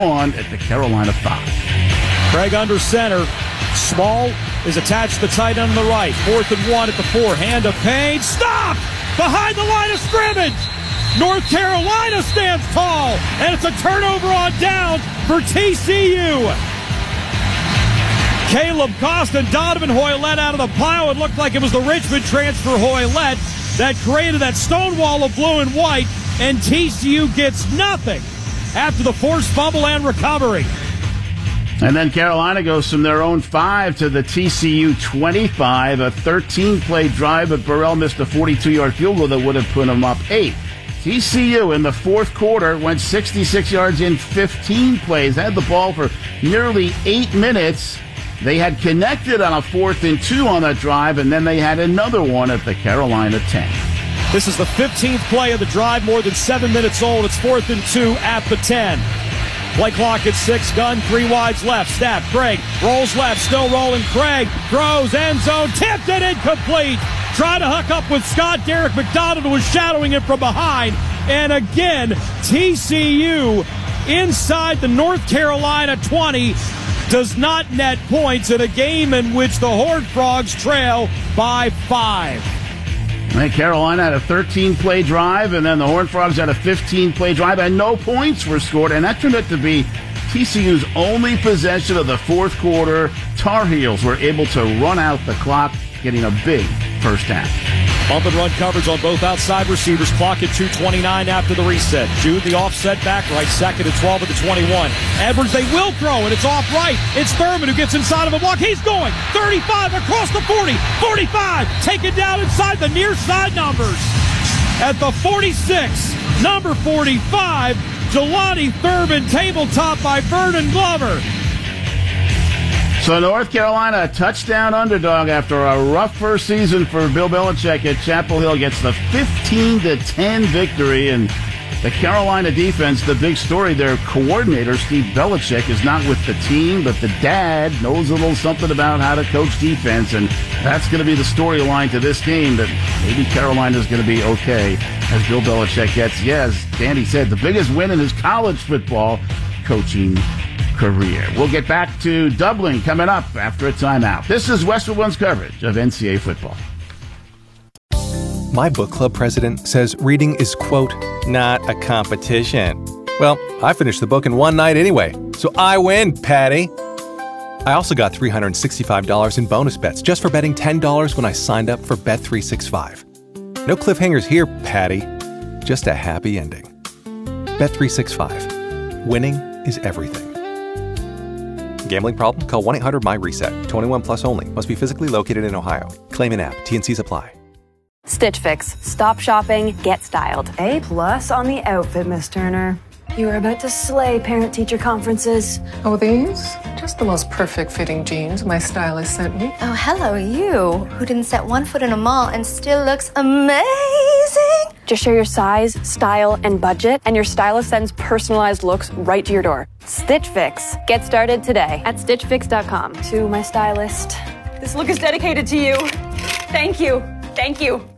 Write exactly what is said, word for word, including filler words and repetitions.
on at the Carolina five. Craig under center. Small is attached to the tight end on the right. Fourth and one at the four. Hand of Payne. Stop! Behind the line of scrimmage. North Carolina stands tall. And it's a turnover on downs for T C U. Caleb Costa and Donovan Hoylett out of the pile. It looked like it was the Richmond transfer Hoylett that created that stone wall of blue and white. And T C U gets nothing after the forced fumble and recovery. And then Carolina goes from their own five to the T C U twenty-five, a thirteen-play drive, but Burrell missed a forty-two-yard field goal that would have put them up eight. T C U in the fourth quarter went sixty-six yards in fifteen plays, had the ball for nearly eight minutes. They had connected on a fourth and two on that drive, and then they had another one at the Carolina ten. This is the fifteenth play of the drive, more than seven minutes old. It's fourth and two at the ten. Play clock at six, gun, three wides left. Snap, Craig rolls left, still rolling. Craig throws, end zone, tipped and incomplete. Trying to hook up with Scott. Derek McDonald was shadowing him from behind. And again, T C U inside the North Carolina twenty does not net points in a game in which the Horned Frogs trail by five. And Carolina had a thirteen-play drive, and then the Horned Frogs had a fifteen-play drive, and no points were scored. And that turned out to be T C U's only possession of the fourth quarter. Tar Heels were able to run out the clock, getting a big first half. Bump and run coverage on both outside receivers. Clock at two twenty-nine after the reset. Jude, the offset back right, second and twelve at the twenty-one. Edwards, they will throw, and it's off right. It's Thurman who gets inside of a block. He's going thirty-five across the forty. forty-five, taken down inside the near side numbers. At the forty-six, number forty-five, Jelani Thurman, tabletop by Vernon Glover. So North Carolina, a touchdown underdog after a rough first season for Bill Belichick at Chapel Hill, gets the fifteen to ten victory. And the Carolina defense, the big story, their coordinator, Steve Belichick, is not with the team, but the dad knows a little something about how to coach defense. And that's going to be the storyline to this game, that maybe Carolina's going to be okay as Bill Belichick gets, yes, Danny said, the biggest win in his college football coaching career. We'll get back to Dublin coming up after a timeout. This is Westwood One's coverage of N C A A football. My book club president says reading is, quote, not a competition. Well, I finished the book in one night anyway, so I win, Patty. I also got three hundred sixty-five dollars in bonus bets just for betting ten dollars when I signed up for Bet three sixty-five. No cliffhangers here, Patty. Just a happy ending. Bet three sixty-five. Winning is everything. Gambling problem? Call one eight hundred my reset. twenty-one plus only. Must be physically located in Ohio. Claim in app. T N Cs apply. Stitch Fix. Stop shopping. Get styled. A plus on the outfit, Miss Turner. You are about to slay parent-teacher conferences. Oh, these? Just the most perfect fitting jeans my stylist sent me. Oh, hello, you, who didn't set one foot in a mall and still looks amazing. Just share your size, style, and budget, and your stylist sends personalized looks right to your door. Stitch Fix. Get started today at stitch fix dot com. To my stylist. This look is dedicated to you. Thank you. Thank you.